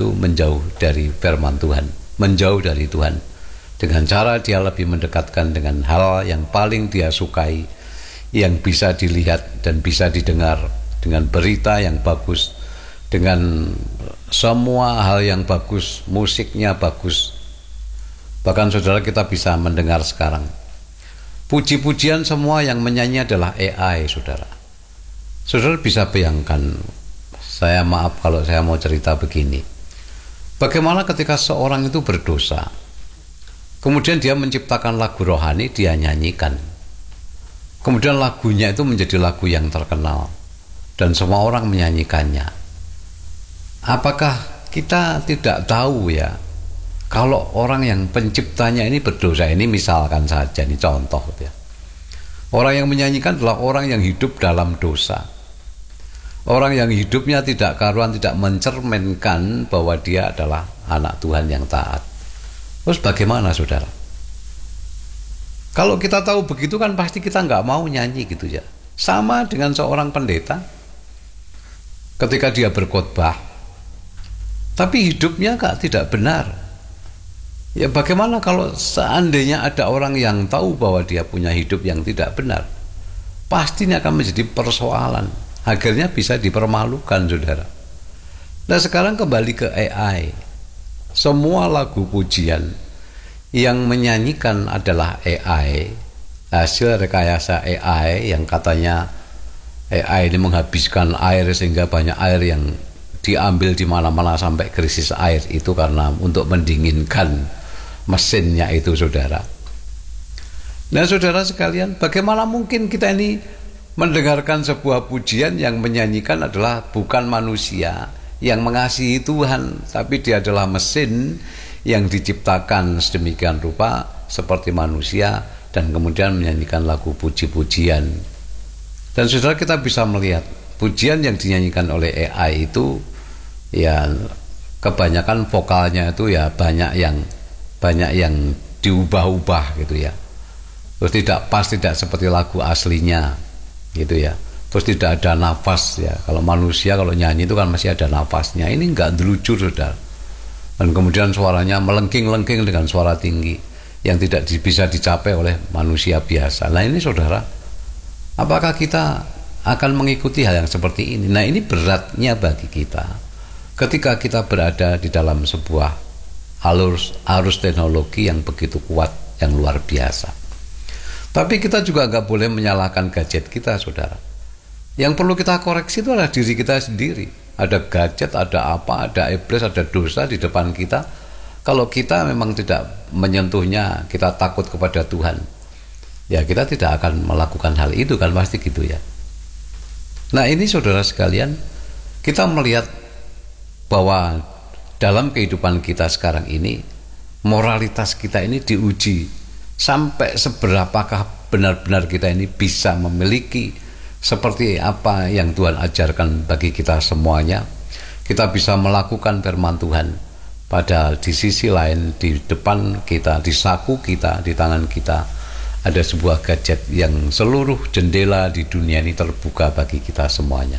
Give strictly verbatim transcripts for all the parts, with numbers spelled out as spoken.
itu menjauh dari firman Tuhan, menjauh dari Tuhan. Dengan cara dia lebih mendekatkan dengan hal yang paling dia sukai, yang bisa dilihat dan bisa didengar, dengan berita yang bagus, dengan semua hal yang bagus, musiknya bagus. Bahkan saudara, kita bisa mendengar sekarang puji-pujian semua yang menyanyi adalah A I, saudara. Saudara bisa bayangkan, saya maaf kalau saya mau cerita begini, bagaimana ketika seorang itu berdosa, kemudian dia menciptakan lagu rohani, dia nyanyikan, kemudian lagunya itu menjadi lagu yang terkenal dan semua orang menyanyikannya. Apakah kita tidak tahu ya, kalau orang yang penciptanya ini berdosa? Ini misalkan saja, ini contoh ya. Orang yang menyanyikan adalah orang yang hidup dalam dosa. Orang yang hidupnya tidak karuan, tidak mencerminkan bahwa dia adalah anak Tuhan yang taat. Terus bagaimana, saudara? Kalau kita tahu begitu kan pasti kita nggak mau nyanyi gitu ya. Sama dengan seorang pendeta, ketika dia berkhotbah, tapi hidupnya gak tidak benar. Ya bagaimana kalau seandainya ada orang yang tahu bahwa dia punya hidup yang tidak benar? Pastinya akan menjadi persoalan. Akhirnya bisa dipermalukan, saudara. Nah sekarang kembali ke A I. Semua lagu pujian yang menyanyikan adalah A I, hasil rekayasa A I yang katanya A I ini menghabiskan air sehingga banyak air yang diambil di mana-mana sampai krisis air itu karena untuk mendinginkan mesinnya itu, saudara. Nah saudara sekalian, bagaimana mungkin kita ini mendengarkan sebuah pujian yang menyanyikan adalah bukan manusia yang mengasihi Tuhan, tapi dia adalah mesin yang diciptakan sedemikian rupa seperti manusia dan kemudian menyanyikan lagu puji-pujian. Dan saudara, kita bisa melihat pujian yang dinyanyikan oleh A I itu ya kebanyakan vokalnya itu ya banyak yang banyak yang diubah-ubah gitu ya. Terus tidak pas, tidak seperti lagu aslinya gitu ya. Terus tidak ada nafas ya. Kalau manusia kalau nyanyi itu kan masih ada nafasnya. Ini enggak delucur, saudara. Dan kemudian suaranya melengking-lengking dengan suara tinggi yang tidak bisa dicapai oleh manusia biasa. Nah ini, saudara, apakah kita akan mengikuti hal yang seperti ini? Nah ini beratnya bagi kita ketika kita berada di dalam sebuah arus, arus teknologi yang begitu kuat, yang luar biasa. Tapi kita juga nggak boleh menyalahkan gadget kita, saudara. Yang perlu kita koreksi itu adalah diri kita sendiri. Ada gadget, ada apa, ada iblis, ada dosa di depan kita. Kalau kita memang tidak menyentuhnya, kita takut kepada Tuhan, ya kita tidak akan melakukan hal itu kan, pasti gitu ya. Nah ini, saudara sekalian, kita melihat bahwa dalam kehidupan kita sekarang ini, moralitas kita ini diuji sampai seberapakah benar-benar kita ini bisa memiliki seperti apa yang Tuhan ajarkan bagi kita semuanya. Kita bisa melakukan firman Tuhan, padahal di sisi lain, di depan kita, di saku kita, di tangan kita ada sebuah gadget yang seluruh jendela di dunia ini terbuka bagi kita semuanya.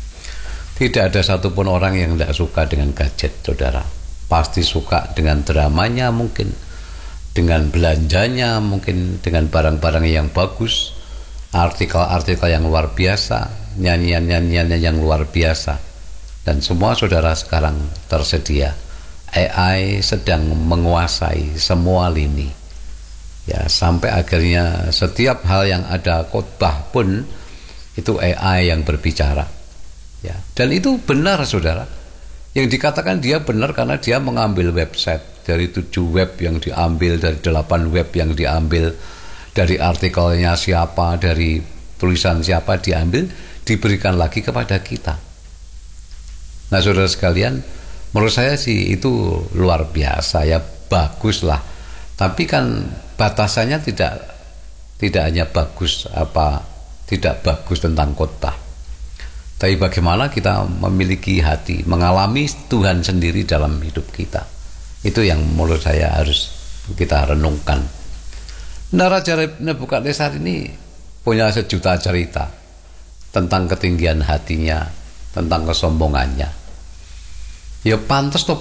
Tidak ada satupun orang yang tidak suka dengan gadget, saudara. Pasti suka dengan dramanya mungkin, dengan belanjanya mungkin, dengan barang-barang yang bagus, artikel-artikel yang luar biasa, nyanyian-nyanyian yang luar biasa. Dan semua, saudara, sekarang tersedia. A I sedang menguasai semua lini. Ya, sampai akhirnya setiap hal yang ada khotbah pun itu A I yang berbicara. Ya, dan itu benar, saudara. Yang dikatakan dia benar karena dia mengambil website dari tujuh web yang diambil, dari delapan web yang diambil, dari artikelnya siapa, dari tulisan siapa diambil, diberikan lagi kepada kita. Nah saudara sekalian, menurut saya sih itu luar biasa ya, bagus lah. Tapi kan batasannya tidak tidak hanya bagus apa tidak bagus tentang khotbah, tapi bagaimana kita memiliki hati, mengalami Tuhan sendiri dalam hidup kita. Itu yang menurut saya harus kita renungkan. Nah, Raja Nebukadnezar ini punya sejuta cerita tentang ketinggian hatinya, tentang kesombongannya. Ya pantas toh